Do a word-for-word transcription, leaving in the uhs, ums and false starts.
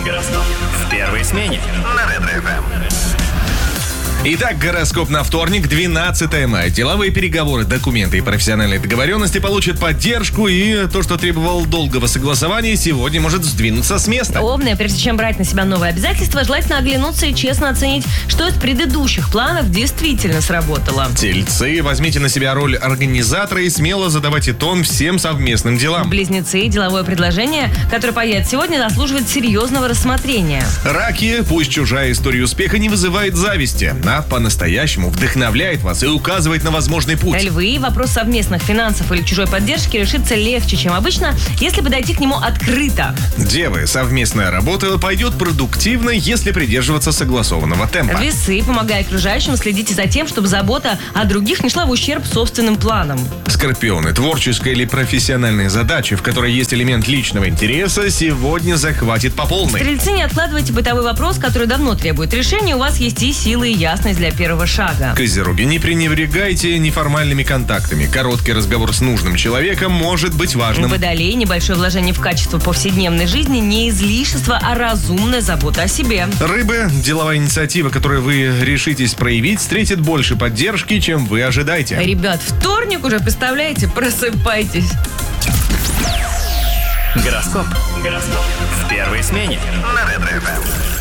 Гороскоп в первой смене на Ретро-ФМ. Итак, гороскоп на вторник, двенадцатое мая. Деловые переговоры, документы и профессиональные договоренности получат поддержку, и то, что требовало долгого согласования, сегодня может сдвинуться с места. Овны, прежде чем брать на себя новые обязательства, желательно оглянуться и честно оценить, что из предыдущих планов действительно сработало. Тельцы, возьмите на себя роль организатора и смело задавайте тон всем совместным делам. Близнецы, деловое предложение, которое появится сегодня, заслуживает серьезного рассмотрения. Раки, пусть чужая история успеха не вызывает зависти, а по-настоящему вдохновляет вас и указывает на возможный путь. Львы, вопрос совместных финансов или чужой поддержки решится легче, чем обычно, если подойти к нему открыто. Девы, совместная работа пойдет продуктивно, если придерживаться согласованного темпа. Весы, помогая окружающим, следите за тем, чтобы забота о других не шла в ущерб собственным планам. Скорпионы, творческая или профессиональная задача, в которой есть элемент личного интереса, сегодня захватит по полной. Стрельцы, не откладывайте бытовой вопрос, который давно требует решения, у вас есть и силы, и ясность для первого шага. Козероги, не пренебрегайте неформальными контактами. Короткий разговор с нужным человеком может быть важным. Водолей, небольшое вложение в качество повседневной жизни, не излишество, а разумная забота о себе. Рыбы, деловая инициатива, которую вы решитесь проявить, встретит больше поддержки, чем вы ожидаете. Ребят, вторник уже, представляете, просыпайтесь. Гороскоп. Гороскоп в первой смене на Ретро-ФМ.